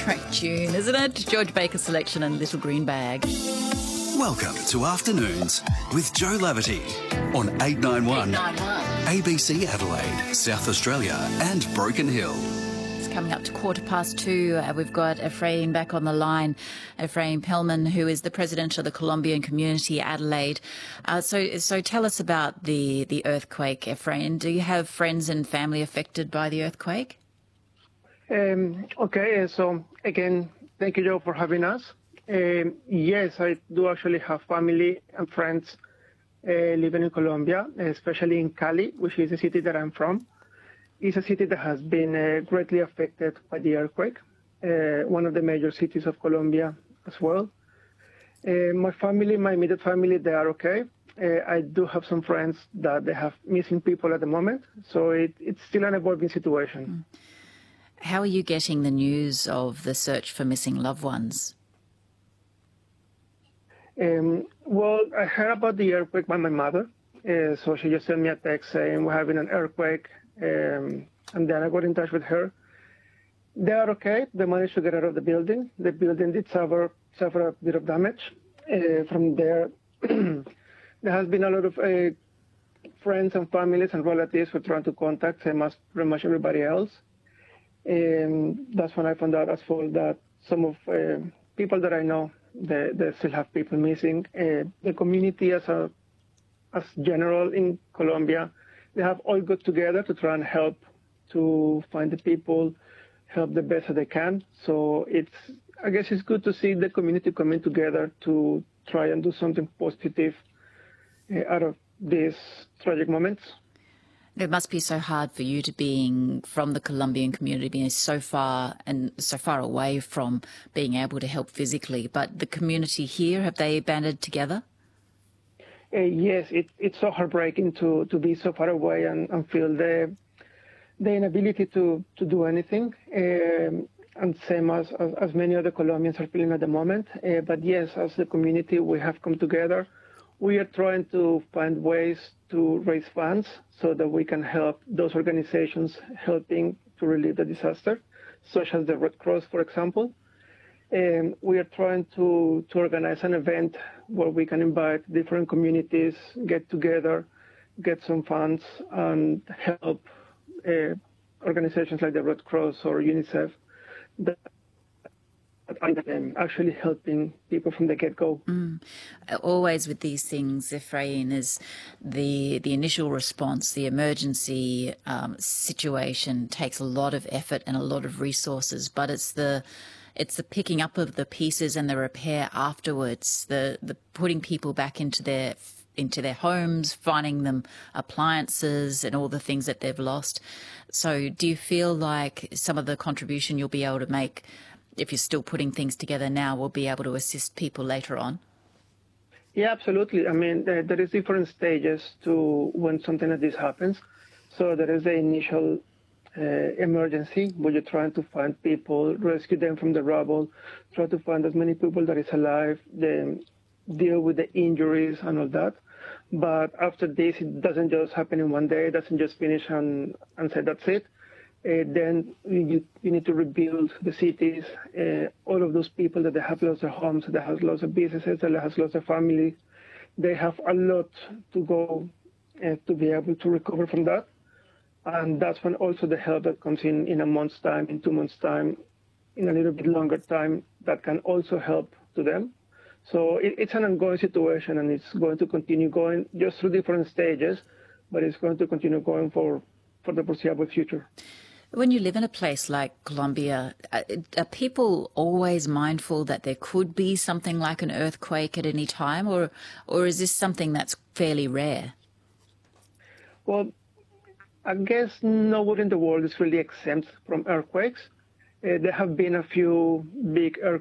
Great tune, isn't it? George Baker's selection and Little Green Bag. Welcome to Afternoons with Joe Laverty on 891 ABC Adelaide, South Australia and Broken Hill. It's coming up to 2:15. We've got Ephraim back on the line. Ephraim Pellman, who is the president of the Colombian Community Adelaide. So tell us about the earthquake, Ephraim. Do you have friends and family affected by the earthquake? Okay, so again, thank you, Joe, for having us. Yes, I do actually have family and friends living in Colombia, especially in Cali, which is the city that I'm from. It's a city that has been greatly affected by the earthquake, one of the major cities of Colombia as well. My family, my immediate family, they are okay. I do have some friends that they have missing people at the moment, so it's still an evolving situation. How are you getting the news of the search for missing loved ones? Well, I heard about the earthquake by my mother. So she just sent me a text saying we're having an earthquake. And then I got in touch with her. They are okay. They managed to get out of the building. The building did suffer a bit of damage. From there, there has been a lot of friends and families and relatives who are trying to contact, same as pretty much everybody else. That's when I found out as well that some of people that I know, they still have people missing. The community as general in Colombia, they have all got together to try and help to find the people, help the best that they can. So I guess it's good to see the community coming together to try and do something positive out of these tragic moments. It must be so hard for you to being from the Colombian community, being so far away from being able to help physically. But the community here, have they banded together? Yes, it's so heartbreaking to be so far away and feel the inability to do anything. And same as many other Colombians are feeling at the moment. But yes, as the community, we have come together. We are trying to find ways to raise funds so that we can help those organizations helping to relieve the disaster, such as the Red Cross, for example. We are trying to organize an event where we can invite different communities, get together, get some funds, and help organizations like the Red Cross or UNICEF that are actually helping people from the get-go. Always with these things, Ephraim, is the initial response, the emergency situation takes a lot of effort and a lot of resources, but it's the picking up of the pieces and the repair afterwards, the putting people back into their homes, finding them appliances and all the things that they've lost. So do you feel like some of the contribution you'll be able to make, if you're still putting things together now, will be able to assist people later on? Yeah, absolutely. I mean, there is different stages to when something like this happens. So there is the initial emergency where you're trying to find people, rescue them from the rubble, try to find as many people that is alive, then deal with the injuries and all that. But after this, it doesn't just happen in one day. It doesn't just finish and say that's it. Then you need to rebuild the cities. All of those people that they have lost their homes, that have lost their businesses, that have lost their family, they have a lot to go to be able to recover from that. And that's when also the help that comes in a month's time, in 2 months' time, in a little bit longer time, that can also help to them. So it's an ongoing situation, and it's going to continue going just through different stages, but it's going to continue going for the foreseeable future. When you live in a place like Colombia, are people always mindful that there could be something like an earthquake at any time, or is this something that's fairly rare? Well, I guess nowhere in the world is really exempt from earthquakes. There have been a few big earthquakes